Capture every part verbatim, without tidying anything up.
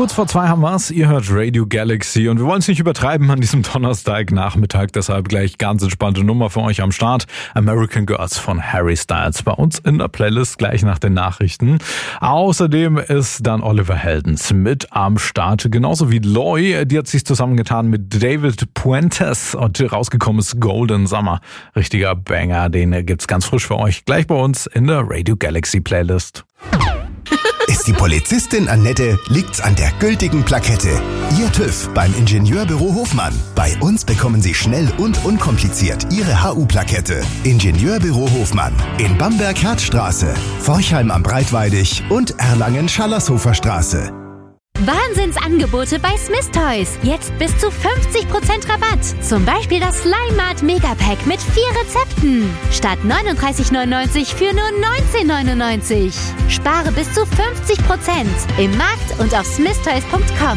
Kurz vor zwei haben wir's. Ihr hört Radio Galaxy und wir wollen es nicht übertreiben an diesem Donnerstagnachmittag. Deshalb gleich ganz entspannte Nummer für euch am Start. American Girls von Harry Styles bei uns in der Playlist gleich nach den Nachrichten. Außerdem ist dann Oliver Heldens mit am Start. Genauso wie Loy. Die hat sich zusammengetan mit David Puentes und rausgekommen ist Golden Summer. Richtiger Banger. Den gibt's ganz frisch für euch gleich bei uns in der Radio Galaxy Playlist. Ist die Polizistin Annette, liegt's an der gültigen Plakette. Ihr TÜV beim Ingenieurbüro Hofmann. Bei uns bekommen Sie schnell und unkompliziert Ihre H U-Plakette. Ingenieurbüro Hofmann in Bamberg-Herzstraße, Forchheim am Breitweidig und Erlangen-Schallershofer Straße. Wahnsinnsangebote bei Smith Toys. Jetzt bis zu fünfzig Prozent Rabatt. Zum Beispiel das Slimat Megapack mit vier Rezepten. Statt neununddreißig neunundneunzig für nur neunzehn neunundneunzig. Spare bis zu fünfzig Prozent im Markt und auf smith toys punkt com.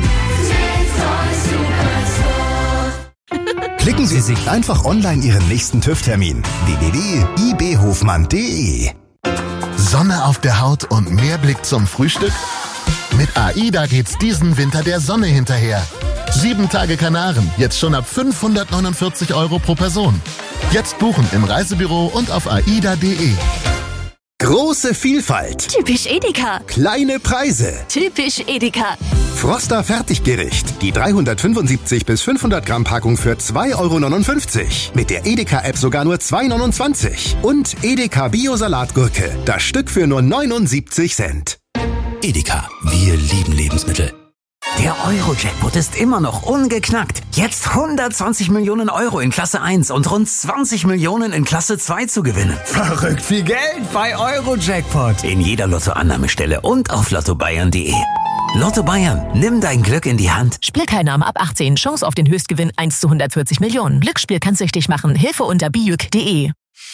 Klicken Sie sich einfach online Ihren nächsten TÜV-Termin. w w w punkt i b hofmann punkt d e. Sonne auf der Haut und mehr Blick zum Frühstück? Mit AIDA geht's diesen Winter der Sonne hinterher. Sieben Tage Kanaren, jetzt schon ab fünfhundertneunundvierzig Euro pro Person. Jetzt buchen im Reisebüro und auf aida punkt d e. Große Vielfalt. Typisch Edeka. Kleine Preise. Typisch Edeka. Froster Fertiggericht. Die dreihundertfünfundsiebzig bis fünfhundert Gramm Packung für zwei Euro neunundfünfzig. Mit der Edeka-App sogar nur zwei Euro neunundzwanzig. Und Edeka Bio-Salatgurke. Das Stück für nur neunundsiebzig Cent. Edeka, wir lieben Lebensmittel. Der Euro-Jackpot ist immer noch ungeknackt. Jetzt hundertzwanzig Millionen Euro in Klasse eins und rund zwanzig Millionen in Klasse zwei zu gewinnen. Verrückt viel Geld bei Euro-Jackpot. In jeder Lottoannahmestelle und auf lotto bayern punkt d e. Lotto Bayern, nimm dein Glück in die Hand. Spielteilnahme ab achtzehn. Chance auf den Höchstgewinn eins zu hundertvierzig Millionen. Glücksspiel kann süchtig machen. Hilfe unter bijuk punkt d e.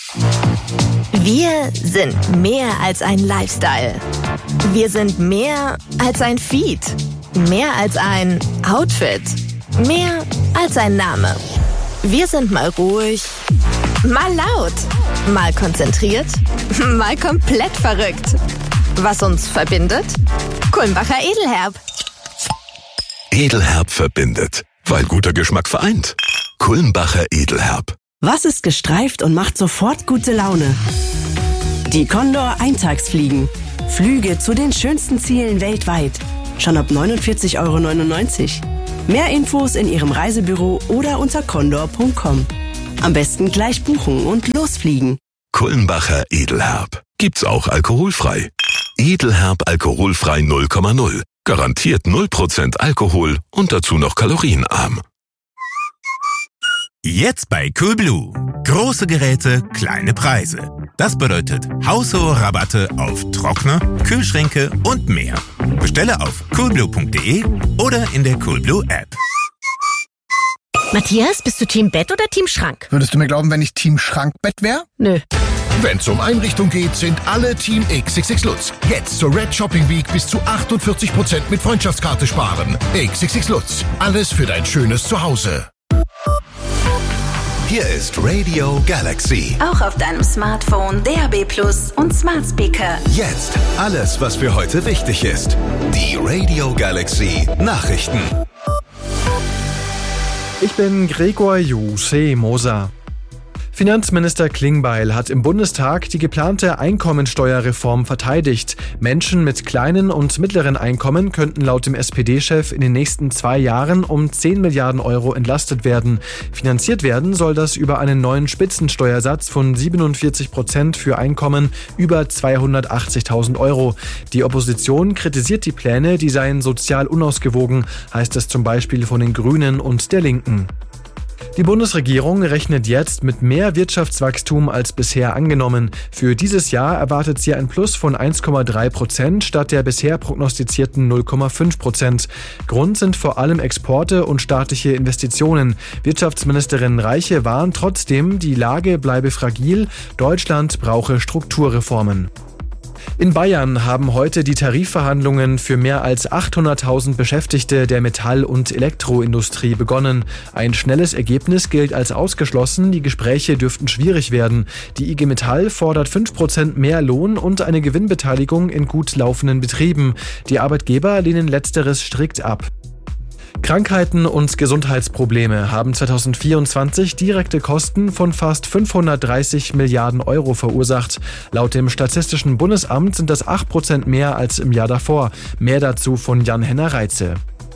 Wir sind mehr als ein Lifestyle. Wir sind mehr als ein Feed. Mehr als ein Outfit. Mehr als ein Name. Wir sind mal ruhig, mal laut, mal konzentriert, mal komplett verrückt. Was uns verbindet? Kulmbacher Edelherb. Edelherb verbindet, weil guter Geschmack vereint. Kulmbacher Edelherb. Was ist gestreift und macht sofort gute Laune? Die Condor Eintagsfliegen. Flüge zu den schönsten Zielen weltweit. Schon ab neunundvierzig Euro neunundneunzig. Mehr Infos in Ihrem Reisebüro oder unter condor punkt com. Am besten gleich buchen und losfliegen. Kulmbacher Edelherb. Gibt's auch alkoholfrei. Edelherb alkoholfrei null Komma null. Garantiert null Prozent Alkohol und dazu noch kalorienarm. Jetzt bei Coolblue. Große Geräte, kleine Preise. Das bedeutet haushohe Rabatte auf Trockner, Kühlschränke und mehr. Bestelle auf coolblue punkt d e oder in der Coolblue App. Matthias, bist du Team Bett oder Team Schrank? Würdest du mir glauben, wenn ich Team Schrankbett wäre? Nö. Wenn's um Einrichtung geht, sind alle Team X X X Lutz. Jetzt zur Red Shopping Week bis zu achtundvierzig Prozent mit Freundschaftskarte sparen. X X X Lutz. Alles für dein schönes Zuhause. Hier ist Radio Galaxy. Auch auf deinem Smartphone, D A B Plus und Smart Speaker. Jetzt alles, was für heute wichtig ist. Die Radio Galaxy Nachrichten. Ich bin Gregor Juse Moser. Finanzminister Klingbeil hat im Bundestag die geplante Einkommensteuerreform verteidigt. Menschen mit kleinen und mittleren Einkommen könnten laut dem S P D-Chef in den nächsten zwei Jahren um zehn Milliarden Euro entlastet werden. Finanziert werden soll das über einen neuen Spitzensteuersatz von siebenundvierzig Prozent für Einkommen über zweihundertachtzigtausend Euro. Die Opposition kritisiert die Pläne, die seien sozial unausgewogen, heißt es zum Beispiel von den Grünen und der Linken. Die Bundesregierung rechnet jetzt mit mehr Wirtschaftswachstum als bisher angenommen. Für dieses Jahr erwartet sie ein Plus von eins Komma drei Prozent statt der bisher prognostizierten null Komma fünf Prozent. Grund sind vor allem Exporte und staatliche Investitionen. Wirtschaftsministerin Reiche warnt trotzdem, die Lage bleibe fragil, Deutschland brauche Strukturreformen. In Bayern haben heute die Tarifverhandlungen für mehr als achthunderttausend Beschäftigte der Metall- und Elektroindustrie begonnen. Ein schnelles Ergebnis gilt als ausgeschlossen, die Gespräche dürften schwierig werden. Die I G Metall fordert fünf Prozent mehr Lohn und eine Gewinnbeteiligung in gut laufenden Betrieben. Die Arbeitgeber lehnen letzteres strikt ab. Krankheiten und Gesundheitsprobleme haben zweitausendvierundzwanzig direkte Kosten von fast fünfhundertdreißig Milliarden Euro verursacht. Laut dem Statistischen Bundesamt sind das acht Prozent mehr als im Jahr davor. Mehr dazu von Jan-Henner Reitze.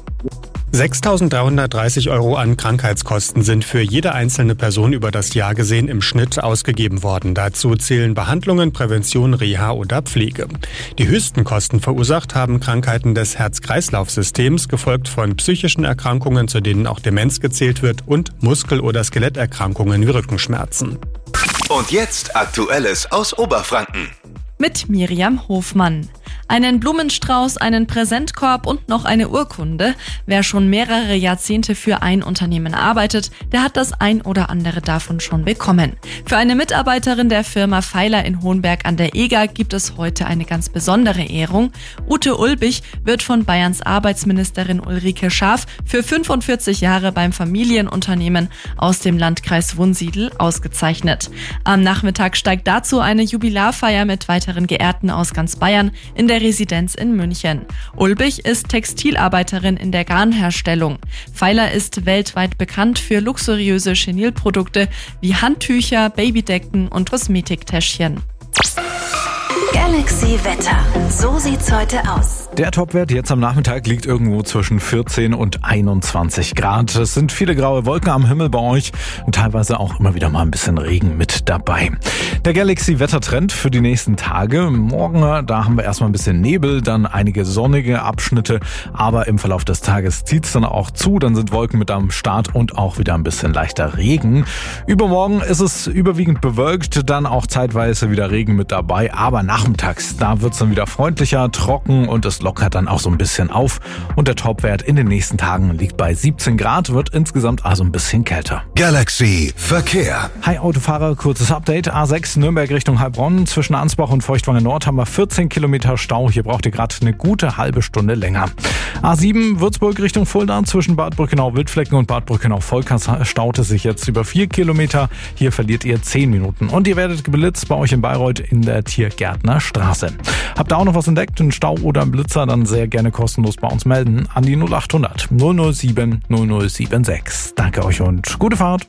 sechstausenddreihundertdreißig Euro an Krankheitskosten sind für jede einzelne Person über das Jahr gesehen im Schnitt ausgegeben worden. Dazu zählen Behandlungen, Prävention, Reha oder Pflege. Die höchsten Kosten verursacht haben Krankheiten des Herz-Kreislauf-Systems, gefolgt von psychischen Erkrankungen, zu denen auch Demenz gezählt wird, und Muskel- oder Skeletterkrankungen wie Rückenschmerzen. Und jetzt Aktuelles aus Oberfranken. Mit Miriam Hofmann. Einen Blumenstrauß, einen Präsentkorb und noch eine Urkunde. Wer schon mehrere Jahrzehnte für ein Unternehmen arbeitet, der hat das ein oder andere davon schon bekommen. Für eine Mitarbeiterin der Firma Pfeiler in Hohenberg an der Eger gibt es heute eine ganz besondere Ehrung. Ute Ulbich wird von Bayerns Arbeitsministerin Ulrike Schaaf für fünfundvierzig Jahre beim Familienunternehmen aus dem Landkreis Wunsiedel ausgezeichnet. Am Nachmittag steigt dazu eine Jubilarfeier mit weiteren Geehrten aus ganz Bayern in der Residenz in München. Ulbich ist Textilarbeiterin in der Garnherstellung. Pfeiler ist weltweit bekannt für luxuriöse Chenilprodukte wie Handtücher, Babydecken und Kosmetiktäschchen. Galaxy Wetter. So sieht's heute aus. Der Topwert jetzt am Nachmittag liegt irgendwo zwischen vierzehn und einundzwanzig Grad. Es sind viele graue Wolken am Himmel bei euch und teilweise auch immer wieder mal ein bisschen Regen mit dabei. Der Galaxy-Wettertrend für die nächsten Tage. Morgen, da haben wir erstmal ein bisschen Nebel, dann einige sonnige Abschnitte, aber im Verlauf des Tages zieht's dann auch zu. Dann sind Wolken mit am Start und auch wieder ein bisschen leichter Regen. Übermorgen ist es überwiegend bewölkt, dann auch zeitweise wieder Regen mit dabei, aber nachmittags, da wird's dann wieder freundlicher, trocken und es lockert dann auch so ein bisschen auf. Und der Topwert in den nächsten Tagen liegt bei siebzehn Grad, wird insgesamt also ein bisschen kälter. Galaxy Verkehr. Hi Autofahrer, kurzes Update. A sechs Nürnberg Richtung Heilbronn. Zwischen Ansbach und Feuchtwanger Nord haben wir vierzehn Kilometer Stau. Hier braucht ihr gerade eine gute halbe Stunde länger. A sieben Würzburg Richtung Fulda. Zwischen Bad Brückenau-Wildflecken und Bad Brückenau-Volkers staut es sich jetzt über vier Kilometer. Hier verliert ihr zehn Minuten. Und ihr werdet geblitzt bei euch in Bayreuth in der Tiergärtnerstraße. Habt ihr auch noch was entdeckt, einen Stau oder einen Blitzer, dann sehr gerne kostenlos bei uns melden an die null acht hundert null null sieben null null sieben sechs. Danke euch und gute Fahrt.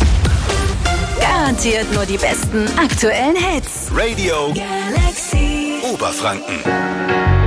Garantiert nur die besten aktuellen Hits. Radio Galaxy Oberfranken.